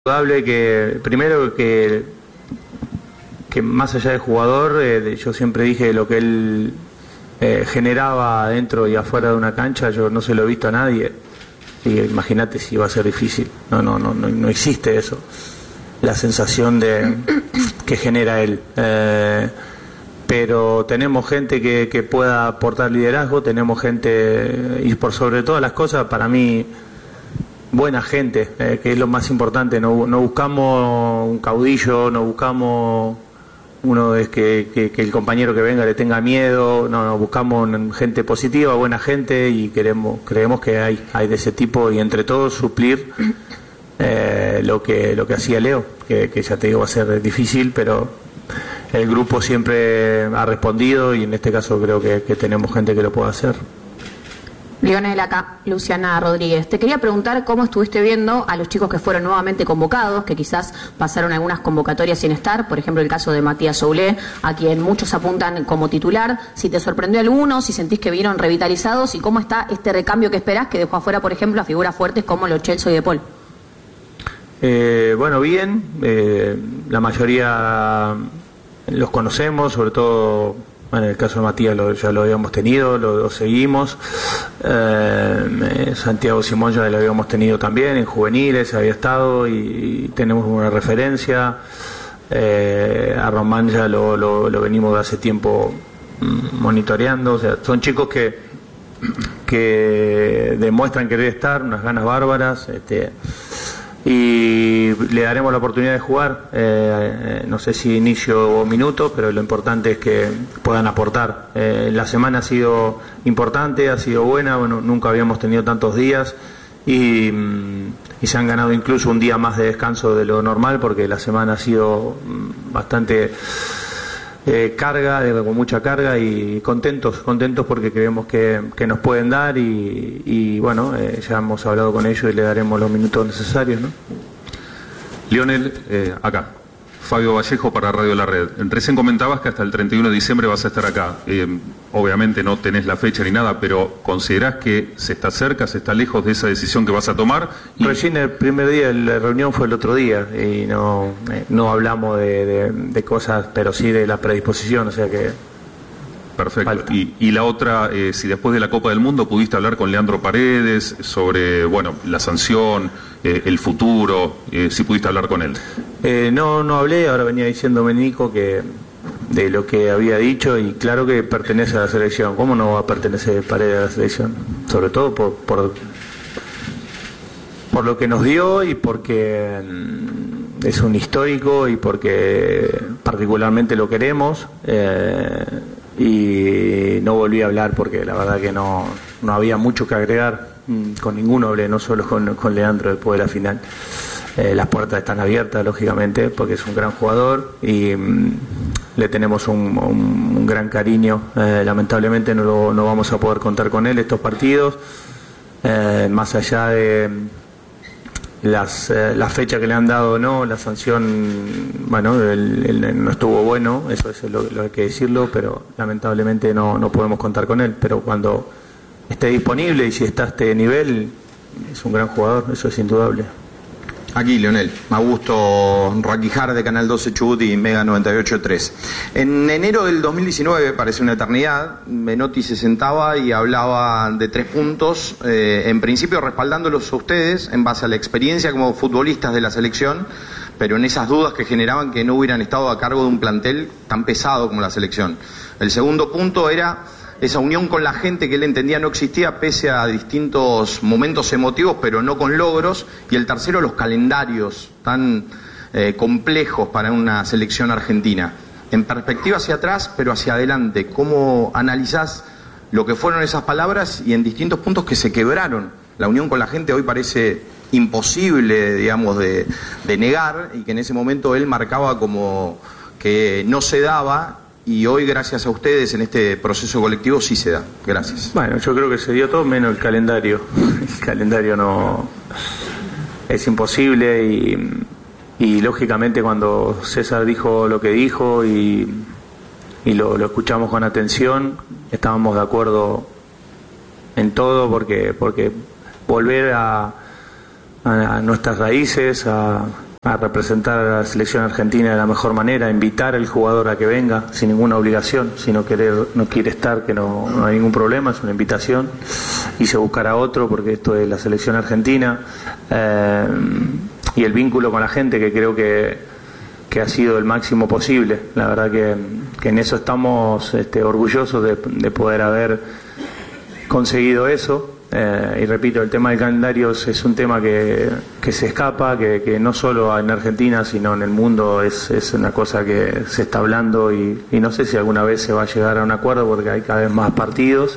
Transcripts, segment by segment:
Indudable que primero que más allá de jugador, yo siempre dije lo que él generaba dentro y afuera de una cancha, yo no se lo he visto a nadie. Y imagínate si va a ser difícil. No existe eso, la sensación de que genera él. Pero tenemos gente que pueda aportar liderazgo, tenemos gente, y por sobre todas las cosas, para mí, buena gente, que es lo más importante. No buscamos un caudillo, no buscamos uno que el compañero que venga le tenga miedo, no buscamos gente positiva, buena gente, y creemos que hay de ese tipo, y entre todos suplir lo que hacía Leo, que ya te digo va a ser difícil, pero el grupo siempre ha respondido, y en este caso creo que tenemos gente que lo puede hacer. Lionel, acá, Luciana Rodríguez. Te quería preguntar cómo estuviste viendo a los chicos que fueron nuevamente convocados, que quizás pasaron algunas convocatorias sin estar, por ejemplo el caso de Matías Soulé, a quien muchos apuntan como titular. Si te sorprendió alguno, si sentís que vieron revitalizados, y cómo está este recambio que esperás, que dejó afuera, por ejemplo, a figuras fuertes como Lo Celso y De Paul. Bueno, bien, la mayoría los conocemos, sobre todo. Bueno, en el caso de Matías ya lo habíamos tenido, lo seguimos. Santiago Simón ya lo habíamos tenido también, en juveniles había estado y tenemos una referencia. A Román ya lo venimos de hace tiempo monitoreando. O sea, son chicos que demuestran querer estar, unas ganas bárbaras. Y le daremos la oportunidad de jugar, no sé si inicio o minutos, pero lo importante es que puedan aportar. La semana ha sido importante, ha sido buena, bueno, nunca habíamos tenido tantos días y se han ganado incluso un día más de descanso de lo normal, porque la semana ha sido bastante carga, con mucha carga, y contentos porque creemos que nos pueden dar, y bueno, ya hemos hablado con ellos y le daremos los minutos necesarios, ¿no? Lionel, acá, Fabio Vallejo para Radio La Red. Recién comentabas que hasta el 31 de diciembre vas a estar acá. Obviamente no tenés la fecha ni nada, pero ¿considerás que se está cerca, se está lejos de esa decisión que vas a tomar? Recién el primer día de la reunión fue el otro día, y no hablamos de cosas, pero sí de la predisposición, o sea que... Perfecto. Y la otra, si después de la Copa del Mundo pudiste hablar con Leandro Paredes sobre, bueno, la sanción, el futuro, si pudiste hablar con él. No hablé, ahora venía diciéndome Nico que de lo que había dicho, y claro que pertenece a la selección. ¿Cómo no va a pertenecer Paredes a la selección? Sobre todo por lo que nos dio, y porque es un histórico, y porque particularmente lo queremos. Y no volví a hablar porque la verdad que no había mucho que agregar. Con ninguno hablé, no solo con Leandro después de la final. Las puertas están abiertas, lógicamente, porque es un gran jugador y le tenemos un gran cariño. Lamentablemente no vamos a poder contar con él estos partidos, más allá de la fecha que le han dado, no, la sanción, bueno, no estuvo bueno, eso es lo hay que decirlo, pero lamentablemente no podemos contar con él. Pero cuando esté disponible, y si está a este nivel, es un gran jugador, eso es indudable. Aquí, Lionel, Augusto Raquijar de Canal 12 Chubut y Mega 98.3. En enero del 2019, parece una eternidad, Menotti se sentaba y hablaba de 3 puntos, en principio respaldándolos a ustedes en base a la experiencia como futbolistas de la selección, pero en esas dudas que generaban que no hubieran estado a cargo de un plantel tan pesado como la selección. El segundo punto era esa unión con la gente que él entendía no existía pese a distintos momentos emotivos, pero no con logros. Y el tercero, los calendarios tan complejos para una selección argentina. En perspectiva hacia atrás, pero hacia adelante, ¿cómo analizás lo que fueron esas palabras y en distintos puntos que se quebraron? La unión con la gente hoy parece imposible, digamos, de negar, y que en ese momento él marcaba como que no se daba. Y hoy, gracias a ustedes, en este proceso colectivo sí se da. Gracias. Bueno, yo creo que se dio todo menos el calendario. El calendario no es imposible, y lógicamente cuando César dijo lo que dijo y lo escuchamos con atención, estábamos de acuerdo en todo, porque volver a nuestras raíces, a representar a la selección argentina de la mejor manera, invitar al jugador a que venga sin ninguna obligación, si no quiere estar, que no hay ningún problema, es una invitación, y se buscará otro porque esto es la selección argentina, y el vínculo con la gente, que creo que ha sido el máximo posible. La verdad que en eso estamos orgullosos de poder haber conseguido eso. Y repito, el tema del calendario es un tema que se escapa, que no solo en Argentina sino en el mundo es una cosa que se está hablando, y no sé si alguna vez se va a llegar a un acuerdo porque hay cada vez más partidos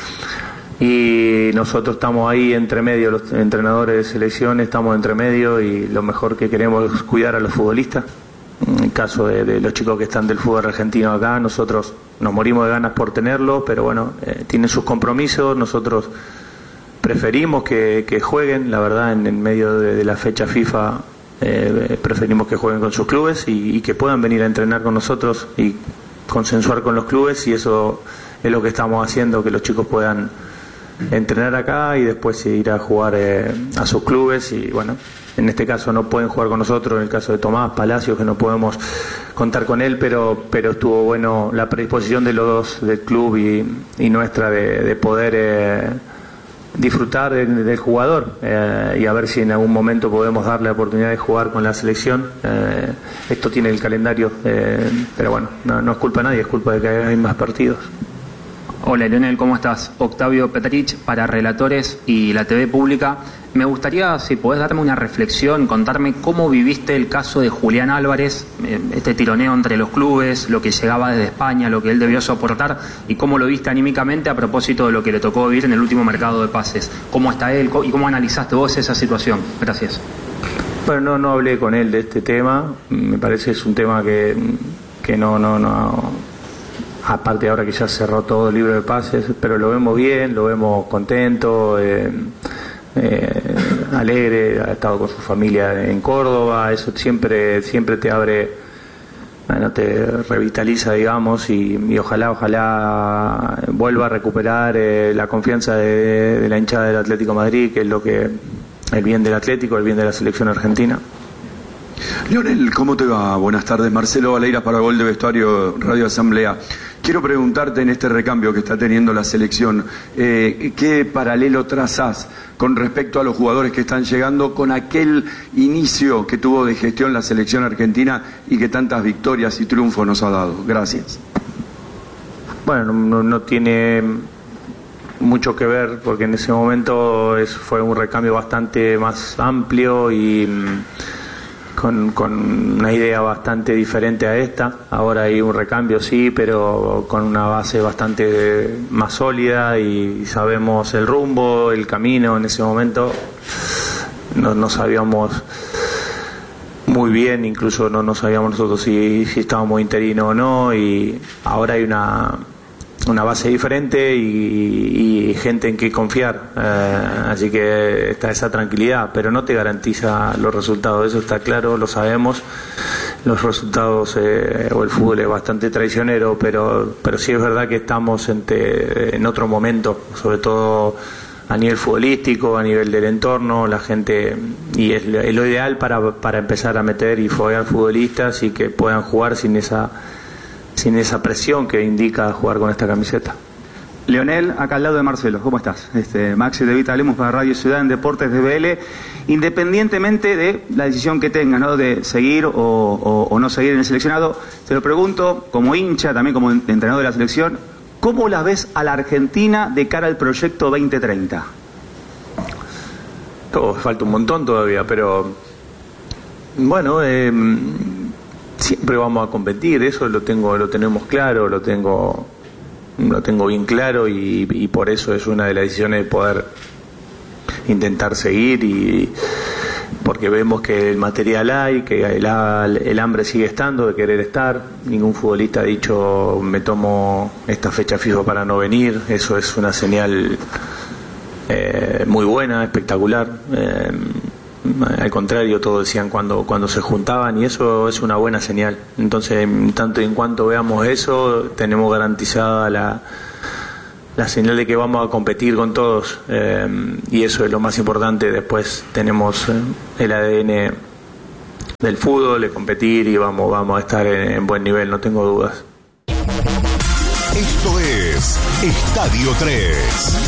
y nosotros estamos ahí entre medio, los entrenadores de selección estamos entre medio, y lo mejor que queremos es cuidar a los futbolistas. En el caso de los chicos que están del fútbol argentino acá, nosotros nos morimos de ganas por tenerlos, pero bueno, tienen sus compromisos. Nosotros preferimos que jueguen, la verdad, en medio de la fecha FIFA, preferimos que jueguen con sus clubes y que puedan venir a entrenar con nosotros y consensuar con los clubes, y eso es lo que estamos haciendo, que los chicos puedan entrenar acá y después ir a jugar a sus clubes. Y bueno, en este caso no pueden jugar con nosotros, en el caso de Tomás Palacios, que no podemos contar con él, pero estuvo bueno la predisposición de los dos, del club y nuestra, de poder disfrutar del jugador, y a ver si en algún momento podemos darle la oportunidad de jugar con la selección. Esto tiene el calendario, pero bueno, no es culpa de nadie, es culpa de que hay más partidos. Hola Lionel, ¿cómo estás? Octavio Petrich para Relatores y la TV Pública. Me gustaría, si podés darme una reflexión, contarme cómo viviste el caso de Julián Álvarez, este tironeo entre los clubes, lo que llegaba desde España, lo que él debió soportar, y cómo lo viste anímicamente a propósito de lo que le tocó vivir en el último mercado de pases. ¿Cómo está él y cómo analizaste vos esa situación? Gracias. Bueno, no hablé con él de este tema, me parece que es un tema que no. Aparte ahora que ya cerró todo el libro de pases, pero lo vemos bien, lo vemos contento, alegre, ha estado con su familia en Córdoba, eso siempre te abre, bueno, te revitaliza, digamos, y ojalá vuelva a recuperar la confianza de la hinchada del Atlético de Madrid, que es el bien del Atlético, el bien de la selección argentina. Lionel, ¿cómo te va? Buenas tardes. Marcelo Valeiras para Gol de Vestuario Radio Asamblea. Quiero preguntarte, en este recambio que está teniendo la selección, ¿qué paralelo trazás con respecto a los jugadores que están llegando con aquel inicio que tuvo de gestión la selección argentina y que tantas victorias y triunfos nos ha dado? Gracias. Bueno, no tiene mucho que ver, porque en ese momento fue un recambio bastante más amplio y con una idea bastante diferente a esta. Ahora hay un recambio, sí, pero con una base bastante más sólida, y sabemos el rumbo, el camino. En ese momento no sabíamos muy bien, incluso no sabíamos nosotros si estábamos interinos o no, y ahora hay una base diferente y gente en que confiar, así que está esa tranquilidad, pero no te garantiza los resultados, eso está claro, lo sabemos. Los resultados, o el fútbol es bastante traicionero, pero sí es verdad que estamos en otro momento, sobre todo a nivel futbolístico, a nivel del entorno, la gente, y es lo ideal para empezar a meter y foguear futbolistas y que puedan jugar sin esa presión que indica jugar con esta camiseta. Lionel, acá al lado de Marcelo, ¿cómo estás? Maxi de Vita Lemos para Radio Ciudad en Deportes de BL. Independientemente de la decisión que tengas, ¿no?, de seguir o no seguir en el seleccionado, te lo pregunto como hincha, también como entrenador de la selección, ¿cómo la ves a la Argentina de cara al proyecto 2030? Falta un montón todavía, pero bueno, siempre vamos a competir, eso lo tenemos claro, lo tengo bien claro, y por eso es una de las decisiones de poder intentar seguir, y porque vemos que el material hay, que el hambre sigue estando de querer estar. Ningún futbolista ha dicho me tomo esta fecha FIFA para no venir, eso es una señal muy buena, espectacular. Al contrario, todos decían cuando se juntaban, y eso es una buena señal. Entonces, en tanto y en cuanto veamos eso, tenemos garantizada la señal de que vamos a competir con todos, y eso es lo más importante. Después tenemos el ADN del fútbol, de competir y vamos a estar en buen nivel, no tengo dudas. Esto es Estadio 3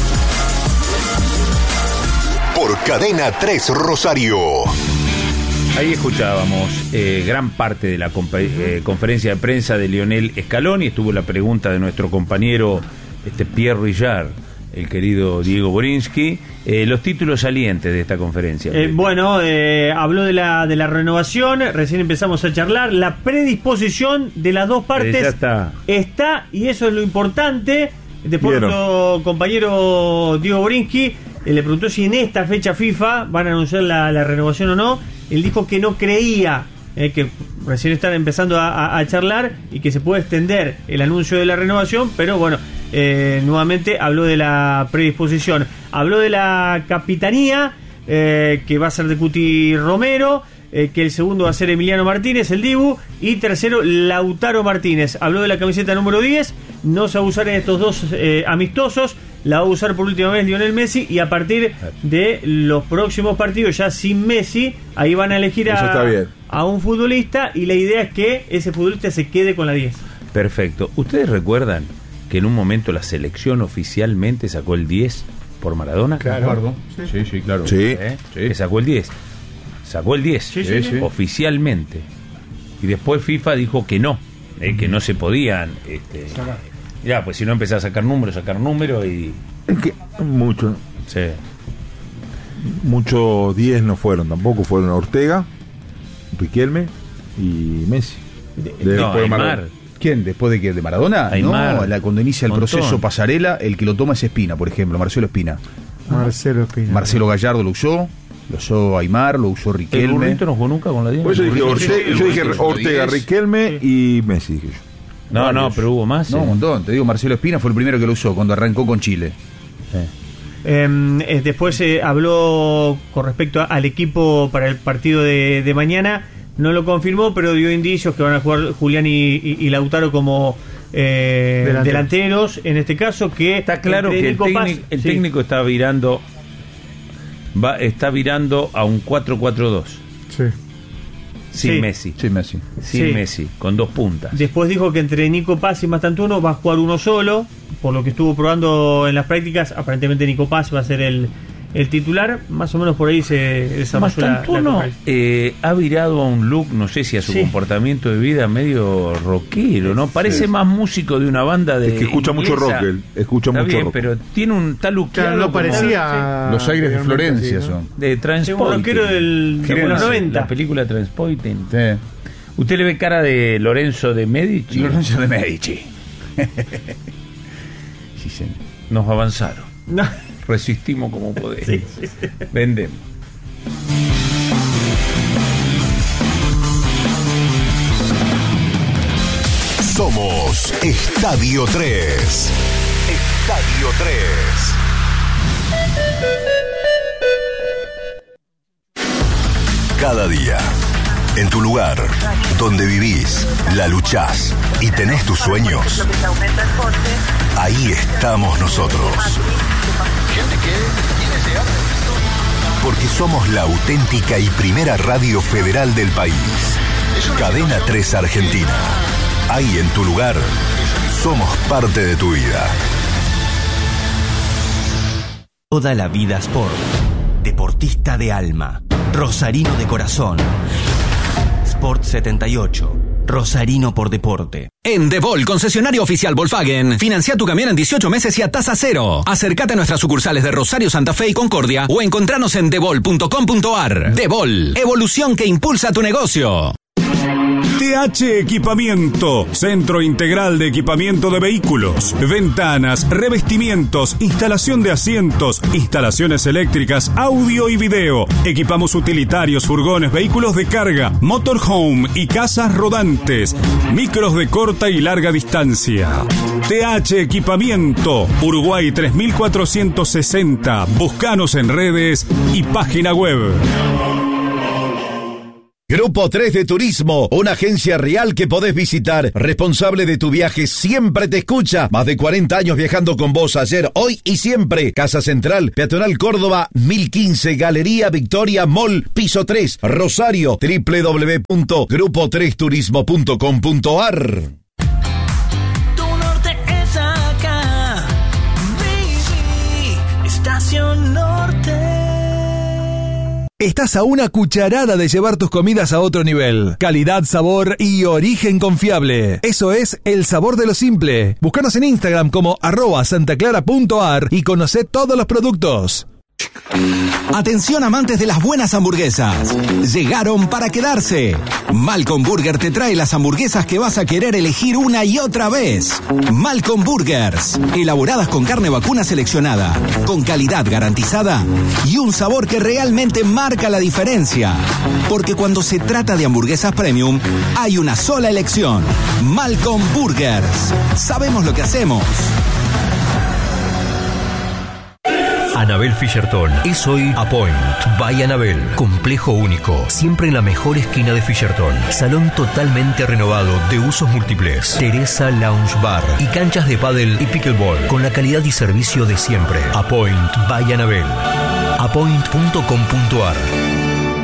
por Cadena 3 Rosario. Ahí escuchábamos gran parte de la conferencia de prensa de Lionel Scaloni. Estuvo la pregunta de nuestro compañero Pierre Roillard, el querido Diego Borinsky. Los títulos salientes de esta conferencia. Habló de la renovación, recién empezamos a charlar. La predisposición de las dos partes está, y eso es lo importante. Después nuestro compañero Diego Borinsky le preguntó si en esta fecha FIFA van a anunciar la renovación o no. Él dijo que no creía, que recién están empezando a charlar y que se puede extender el anuncio de la renovación, pero bueno, nuevamente habló de la predisposición. Habló de la capitanía, que va a ser de Cuti Romero, que el segundo va a ser Emiliano Martínez, el Dibu, y tercero Lautaro Martínez. Habló de la camiseta número 10, no se va a usar en estos dos amistosos, la va a usar por última vez Lionel Messi, y a partir de los próximos partidos, ya sin Messi, ahí van a elegir a un futbolista, y la idea es que ese futbolista se quede con la 10. Perfecto. ¿Ustedes recuerdan que en un momento la selección oficialmente sacó el 10 por Maradona? Claro. Sí, claro. Sí. Que sacó el 10. Sacó el 10 oficialmente. Y después FIFA dijo que no se podían. Ya, pues si no empezás a sacar números y. Es que mucho. Sí. Muchos 10 no fueron, tampoco fueron Ortega, Riquelme y Messi. Aymar. ¿Quién? ¿Después de qué? ¿De Maradona? Aymar. No, cuando inicia el proceso Pasarela, el que lo toma es Espina, por ejemplo, Marcelo Espina. Marcelo Gallardo lo usó Aymar, lo usó Riquelme. ¿El Burrito no jugó nunca con la 10? Pues yo dije Ortega, Riquelme y Messi, dije yo. No, pero hubo más. No, un montón. Te digo, Marcelo Espina fue el primero que lo usó cuando arrancó con Chile. Después habló con respecto al equipo para el partido de mañana. No lo confirmó, pero dio indicios que van a jugar Julián y Lautaro como delanteros. En este caso, que está claro que el técnico está virando a un 4-4-2. Sin Messi. Sin Messi, con dos puntas. Después dijo que entre Nico Paz y Mastantuono va a jugar uno solo, por lo que estuvo probando en las prácticas. Aparentemente Nico Paz va a ser el titular, más o menos por ahí se desarrolló. Mastantuono ha virado a un look, no sé si a su comportamiento de vida medio rockero, ¿no? Parece más músico de una banda de. Es que escucha mucho rock, él. Escucha mucho rock. Pero tiene un tal luqueado. No parecía. Los aires de Florencia son. De Transporting. Un rockero de los 90. La película Transporting. Sí. ¿Usted le ve cara de Lorenzo de Medici? Lorenzo de Medici. Sí, señor. Nos avanzaron. No. Resistimos como podemos. Vendemos. Somos Estadio 3. Estadio 3. Cada día, en tu lugar, donde vivís, la luchás y tenés tus sueños, ahí estamos nosotros. Porque somos la auténtica y primera radio federal del país. Cadena 3 Argentina. Ahí en tu lugar, somos parte de tu vida. Toda la vida Sport. Deportista de alma. Rosarino de corazón. Sport 78. Rosarino por deporte. En DeVol, concesionario oficial Volkswagen, financia tu camión en 18 meses y a tasa cero. Acércate a nuestras sucursales de Rosario, Santa Fe y Concordia o encontranos en devol.com.ar. DeVol, evolución que impulsa tu negocio. TH Equipamiento, centro integral de equipamiento de vehículos, ventanas, revestimientos, instalación de asientos, instalaciones eléctricas, audio y video. Equipamos utilitarios, furgones, vehículos de carga, motorhome y casas rodantes, micros de corta y larga distancia. TH Equipamiento, Uruguay 3460. Búscanos en redes y página web. Grupo 3 de Turismo, una agencia real que podés visitar. Responsable de tu viaje, siempre te escucha. Más de 40 años viajando con vos, ayer, hoy y siempre. Casa Central, Peatonal Córdoba, 1015, Galería Victoria Mall, piso 3, Rosario, www.grupo3turismo.com.ar. Tu norte es acá, baby, Estación Norte. Estás a una cucharada de llevar tus comidas a otro nivel. Calidad, sabor y origen confiable. Eso es El Sabor de lo Simple. Búscanos en Instagram como @santaclara.ar y conocé todos los productos. Atención amantes de las buenas hamburguesas. Llegaron para quedarse. Malcolm Burger te trae las hamburguesas que vas a querer elegir una y otra vez. Malcolm Burgers. Elaboradas con carne vacuna seleccionada, con calidad garantizada y un sabor que realmente marca la diferencia. Porque cuando se trata de hamburguesas premium, hay una sola elección. Malcolm Burgers. Sabemos lo que hacemos. Anabel Fisherton es hoy Apoint by Anabel. Complejo único, siempre en la mejor esquina de Fisherton. Salón totalmente renovado de usos múltiples. Teresa Lounge Bar y canchas de pádel y pickleball con la calidad y servicio de siempre. Apoint by Anabel. Apoint.com.ar.